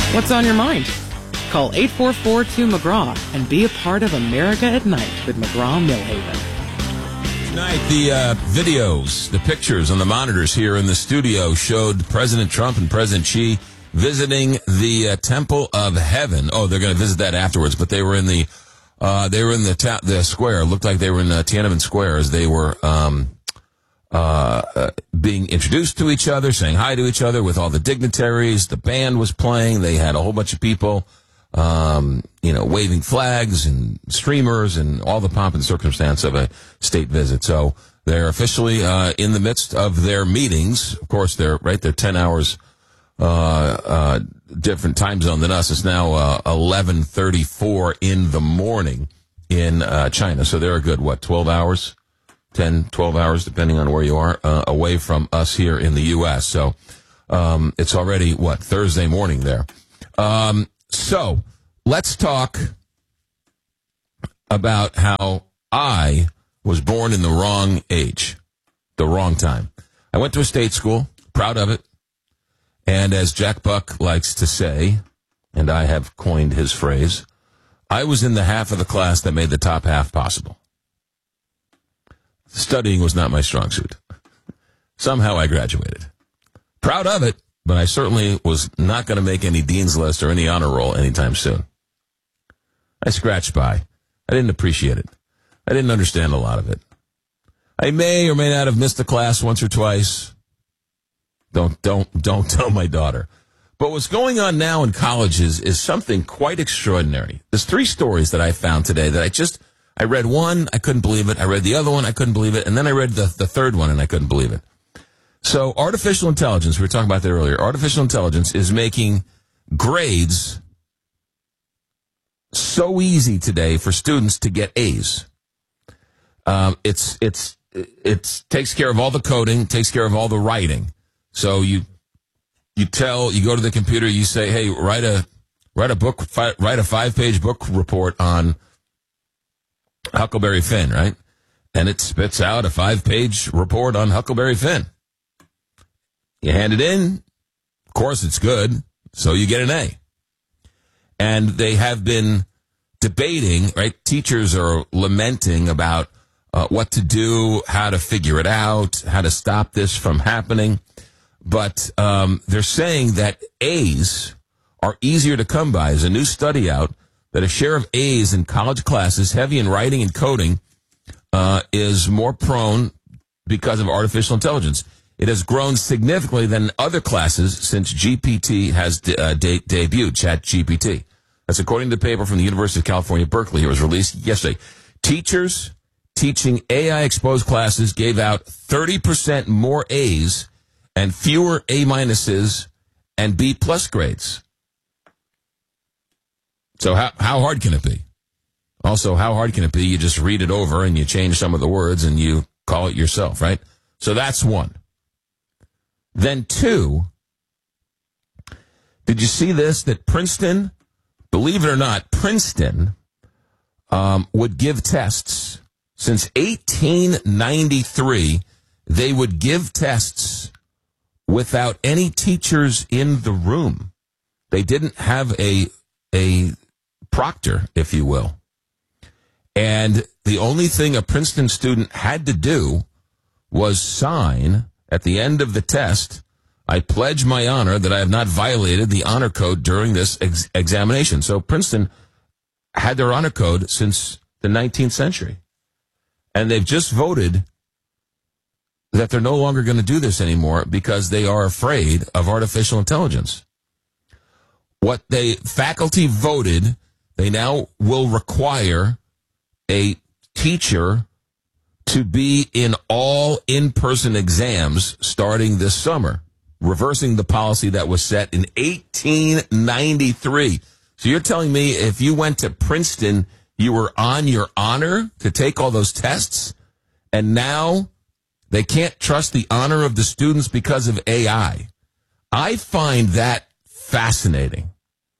What's on your mind? Call 844-2-McGraw and be a part of America at Night with McGraw-Millhaven. Tonight, the videos, the pictures on the monitors here in the studio showed President Trump and President Xi visiting the Temple of Heaven. Oh, they're going to visit that afterwards, but they were in the square. It looked like they were in Tiananmen Square as they were being introduced to each other, saying hi to each other with all the dignitaries. The band was playing. They had a whole bunch of people, waving flags and streamers and all the pomp and circumstance of a state visit. So they're officially in the midst of their meetings. Of course, they're 10 hours different time zone than us. It's now 11:34 in the morning in China. So they're a good, 12 hours? 10, 12 hours, depending on where you are, away from us here in the U.S. So it's already, Thursday morning there. So let's talk about how I was born in the wrong age, the wrong time. I went to a state school, proud of it. And as Jack Buck likes to say, and I have coined his phrase, I was in the half of the class that made the top half possible. Studying was not my strong suit. Somehow I graduated. Proud of it, but I certainly was not going to make any dean's list or any honor roll anytime soon. I scratched by. I didn't appreciate it. I didn't understand a lot of it. I may or may not have missed a class once or twice. Don't tell my daughter. But what's going on now in colleges is something quite extraordinary. There's 3 stories that I found today that I read one, I couldn't believe it. I read the other one, I couldn't believe it. And then I read the third one, and I couldn't believe it. So artificial intelligence, we were talking about that earlier. Artificial intelligence is making grades so easy today for students to get A's. It takes care of all the coding, takes care of all the writing. So you go to the computer, you say, hey, write a 5-page book report on Huckleberry Finn, right? And it spits out a 5-page report on Huckleberry Finn. You hand it in, of course it's good, so you get an A. And they have been debating, right? Teachers are lamenting about what to do, how to figure it out, how to stop this from happening. But they're saying that A's are easier to come by. There's a new study out that a share of A's in college classes heavy in writing and coding is more prone because of artificial intelligence. It has grown significantly than other classes since GPT has debuted, ChatGPT. That's according to the paper from the University of California, Berkeley. It was released yesterday. Teachers teaching AI-exposed classes gave out 30% more A's and fewer A-minuses and B-plus grades. So how hard can it be? Also, how hard can it be? You just read it over and you change some of the words and you call it yourself, right? So that's one. Then 2, did you see this? That Princeton, believe it or not, Princeton would give tests. Since 1893, they would give tests without any teachers in the room. They didn't have a proctor, if you will. And the only thing a Princeton student had to do was sign at the end of the test, I pledge my honor that I have not violated the honor code during this examination. So Princeton had their honor code since the 19th century. And they've just voted that they're no longer going to do this anymore because they are afraid of artificial intelligence. What faculty voted, they now will require a teacher to be in all in-person exams starting this summer, reversing the policy that was set in 1893. So you're telling me if you went to Princeton, you were on your honor to take all those tests, and now they can't trust the honor of the students because of AI. I find that fascinating.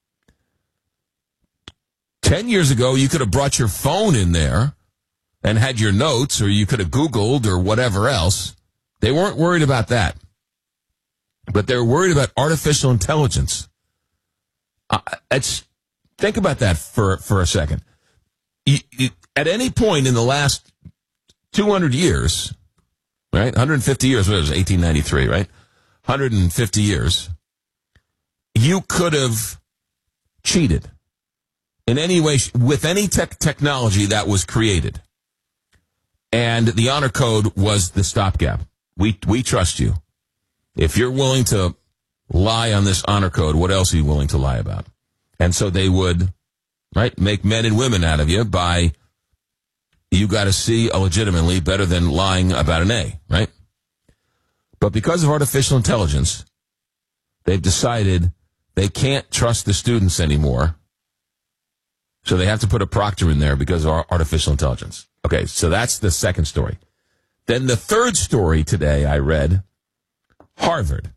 10 years ago, you could have brought your phone in there and had your notes, or you could have Googled or whatever else. They weren't worried about that. But they're worried about artificial intelligence. Think about that for a second. At any point in the last 200 years, right? 150 years, what was it, 1893, right? 150 years, you could have cheated in any way, with any technology that was created. And the honor code was the stopgap. We trust you. If you're willing to lie on this honor code, what else are you willing to lie about? And so they would, right, make men and women out of you by, you got a C illegitimately better than lying about an A, right? But because of artificial intelligence, they've decided they can't trust the students anymore. So they have to put a proctor in there because of artificial intelligence. Okay, so that's the second story. Then the third story today I read, Harvard.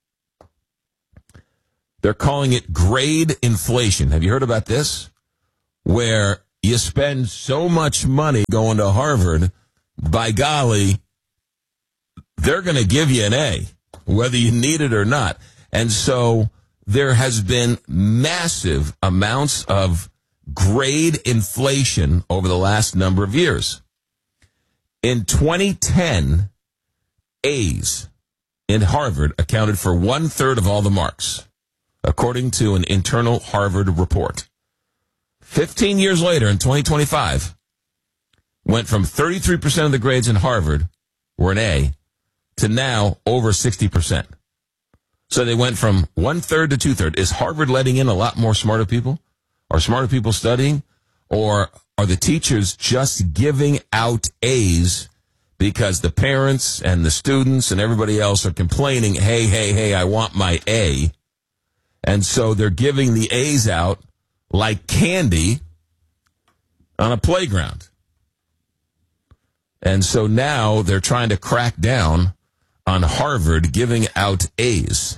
They're calling it grade inflation. Have you heard about this? Where you spend so much money going to Harvard, by golly, they're going to give you an A, whether you need it or not. And so there has been massive amounts of grade inflation over the last number of years. In 2010, A's in Harvard accounted for 1/3 of all the marks, according to an internal Harvard report. 15 years later, in 2025, went from 33% of the grades in Harvard were an A to now over 60%. So they went from 1/3 to 2/3. Is Harvard letting in a lot more smarter people? Are smarter people studying? Or are the teachers just giving out A's because the parents and the students and everybody else are complaining, hey, I want my A. And so they're giving the A's out like candy on a playground. And so now they're trying to crack down on Harvard giving out A's.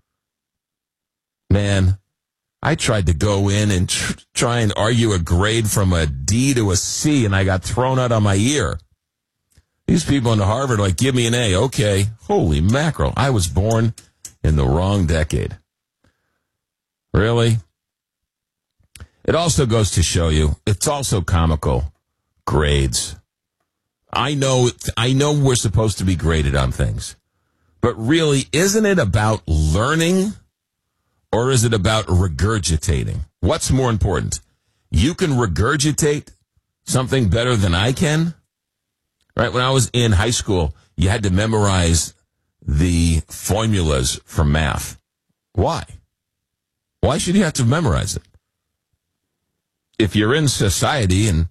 Man, I tried to go in and try and argue a grade from a D to a C, and I got thrown out on my ear. These people in Harvard are like, give me an A. Okay. Holy mackerel. I was born in the wrong decade. Really? It also goes to show you, it's also comical, grades. I know we're supposed to be graded on things, but really, isn't it about learning or is it about regurgitating? What's more important? You can regurgitate something better than I can? Right? When I was in high school, you had to memorize the formulas for math. Why? Why should you have to memorize it? If you're in society and,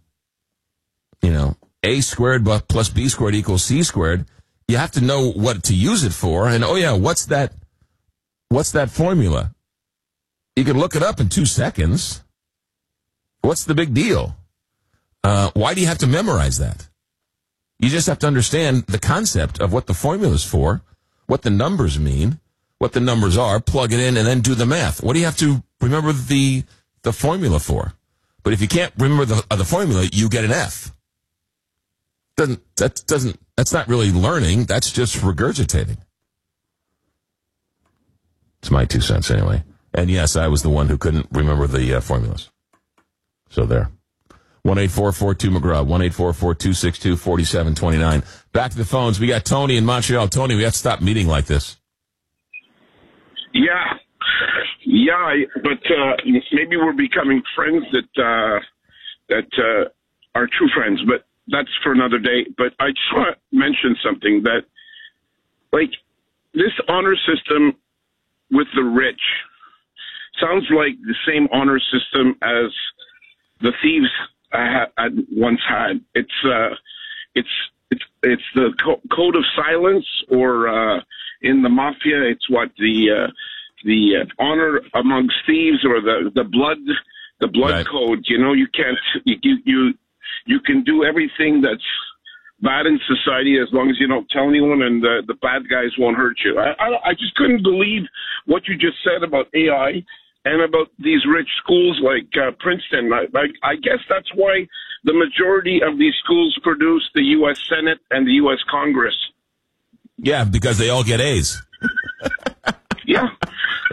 A squared plus B squared equals C squared, you have to know what to use it for. And, what's that formula? You can look it up in 2 seconds. What's the big deal? Why do you have to memorize that? You just have to understand the concept of what the formula is for, what the numbers mean, what the numbers are, plug it in, and then do the math. What do you have to remember the formula for? But if you can't remember the formula, you get an F. That's not really learning. That's just regurgitating. It's my 2 cents anyway. And yes, I was the one who couldn't remember the formulas. So there. 1-844-2-McGraw, 1-844-262-4729. Back to the phones. We got Tony in Montreal. Tony, we have to stop meeting like this. Yeah, but maybe we're becoming friends that are true friends, but that's for another day. But I just want to mention something that, like, this honor system with the rich sounds like the same honor system as the thieves once had. It's the code of silence, or in the mafia, it's what the honor amongst thieves, or the blood right. Code. You can't you can do everything that's bad in society as long as you don't tell anyone, and the bad guys won't hurt you. I just couldn't believe what you just said about AI and about these rich schools like Princeton. I guess that's why the majority of these schools produce the U.S. Senate and the U.S. Congress. Yeah, because they all get A's. Yeah. Yeah.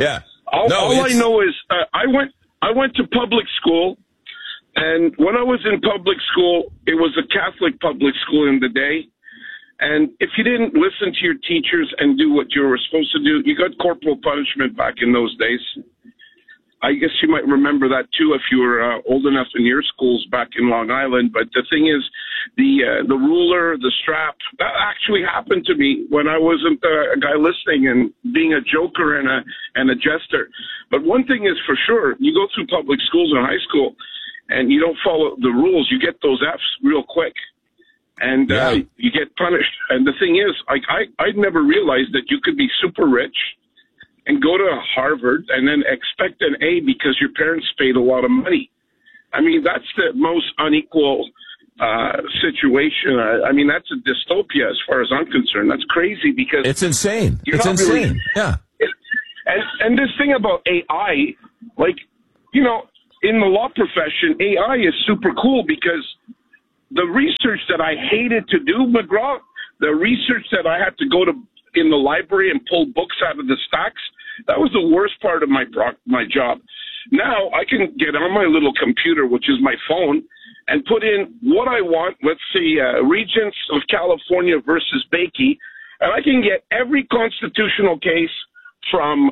All I know is I went to public school, and when I was in public school, it was a Catholic public school in the day. And if you didn't listen to your teachers and do what you were supposed to do, you got corporal punishment back in those days. I guess you might remember that too if you were old enough in your schools back in Long Island. But the thing is, the ruler, the strap, that actually happened to me when I wasn't a guy listening and being a joker and a jester. But one thing is for sure, you go through public schools in high school and you don't follow the rules, you get those Fs real quick. And you get punished. And the thing is, I'd never realized that you could be super rich and go to Harvard and then expect an A because your parents paid a lot of money. I mean, that's the most unequal situation. I mean, that's a dystopia as far as I'm concerned. That's crazy because... It's insane. It's insane. Really, yeah. And this thing about AI, like, you know, in the law profession, AI is super cool because the research that I hated to do, McGraw, the research that I had to go to in the library and pull books out of the stacks, that was the worst part of my job. Now I can get on my little computer, which is my phone, and put in what I want. Let's see, Regents of California versus Bakey, and I can get every constitutional case from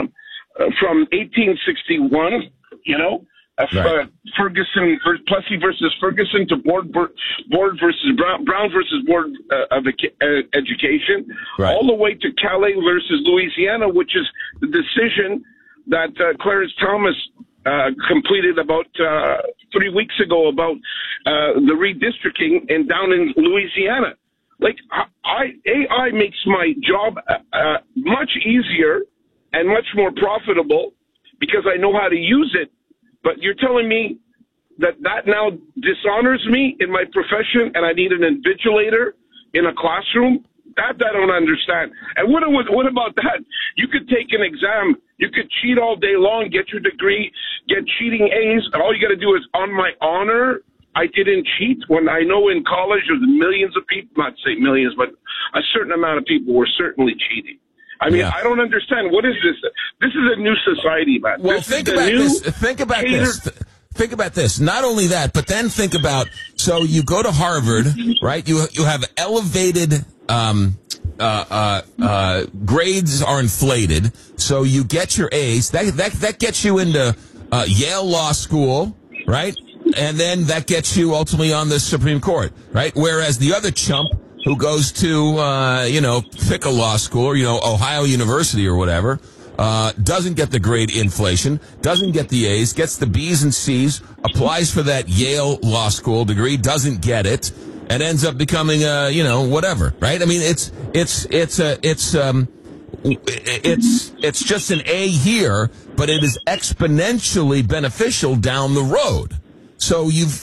1861, you know, right. Ferguson, Plessy versus Ferguson to Board versus Brown versus Board of Education, right. all the way to Calais versus Louisiana, which is the decision that Clarence Thomas completed about 3 weeks ago about the redistricting down in Louisiana. Like, AI makes my job much easier and much more profitable because I know how to use it. But you're telling me that now dishonors me in my profession and I need an invigilator in a classroom? That I don't understand. And what about that? You could take an exam. You could cheat all day long, get your degree, get cheating A's. All you got to do is, on my honor, I didn't cheat. When I know in college there's millions of people, not say millions, but a certain amount of people were certainly cheating. I mean, I don't understand. What is this? This is a new society, man. Well, think about this. Think about this. Not only that, but then think about, so you go to Harvard, right? You have elevated, grades are inflated. So you get your A's. That gets you into, Yale Law School, right? And then that gets you ultimately on the Supreme Court, right? Whereas the other chump who goes to, pick a law school or, Ohio University or whatever, doesn't get the grade inflation, doesn't get the A's, gets the B's and C's, applies for that Yale Law School degree, doesn't get it, and ends up becoming whatever, right? I mean, it's just an A here, but it is exponentially beneficial down the road. So you've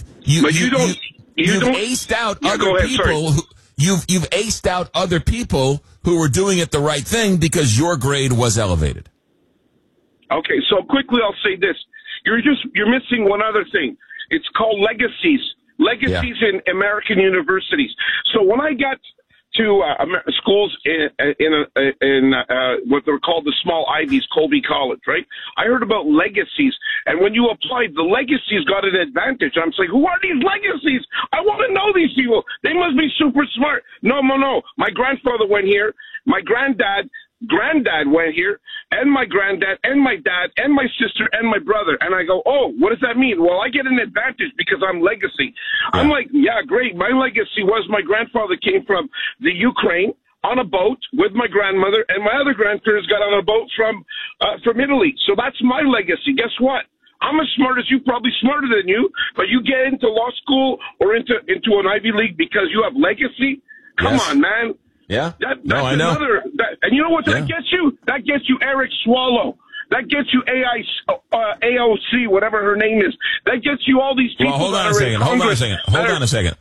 aced out other people who, You've aced out other people who were doing it the right thing because your grade was elevated. Okay, so quickly I'll say this. You're missing one other thing. It's called legacies. Legacies in American universities. So when I got to schools in what they're called the small Ivies, Colby College, right? I heard about legacies, and when you applied, the legacies got an advantage. I'm saying, who are these legacies? I want to know these people. They must be super smart. No. My grandfather went here. My granddad went here, and my granddad, and my dad, and my sister, and my brother. And I go, oh, what does that mean? Well, I get an advantage because I'm legacy. Yeah. I'm like, yeah, great. My legacy was my grandfather came from the Ukraine on a boat with my grandmother, and my other grandparents got on a boat from Italy. So that's my legacy. Guess what? I'm as smart as you, probably smarter than you, but you get into law school or into an Ivy League because you have legacy? Come on, man. Yeah. That's I know. And you know what that gets you? That gets you Eric Swallow. That gets you AOC, whatever her name is. That gets you all these people. Well, hold on a second.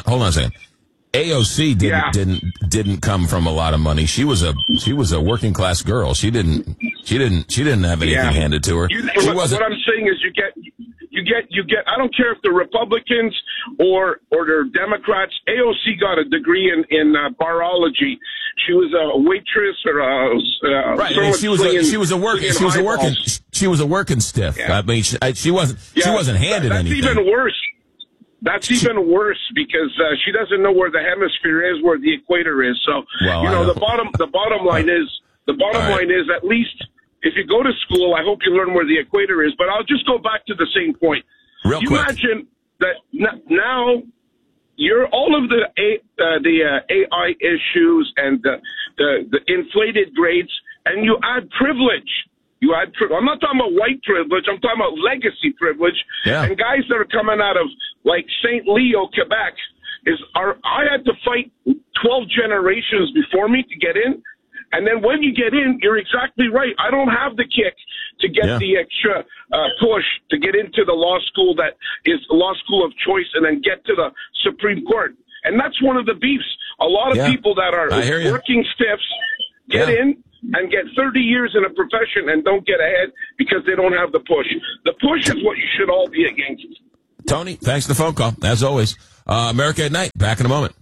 AOC didn't come from a lot of money. She was a working class girl. She didn't have anything handed to her. What I'm saying is You get. I don't care if they're Republicans or they're Democrats. AOC got a degree in barology. She was a waitress or right. And she was a working stiff. Yeah. I mean, she wasn't handed anything. That's even worse. That's even worse because she doesn't know where the hemisphere is, where the equator is. So the bottom line is at least if you go to school, I hope you learn where the equator is. But I'll just go back to the same point. Real quick. Imagine that now you're all of the AI issues and the inflated grades, and you add privilege. I'm not talking about white privilege. I'm talking about legacy privilege. Yeah. And guys that are coming out of like St. Leo, Quebec, I had to fight 12 generations before me to get in. And then when you get in, you're exactly right. I don't have the kick to get the extra push to get into the law school that is the law school of choice and then get to the Supreme Court. And that's one of the beefs. A lot of people that are working stiffs get in and get 30 years in a profession and don't get ahead because they don't have the push. The push is what you should all be against. Tony, thanks for the phone call, as always. America at Night, back in a moment.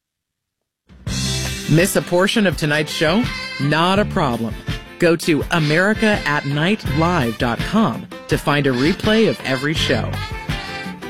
Miss a portion of tonight's show? Not a problem. Go to AmericaAtNightLive.com to find a replay of every show.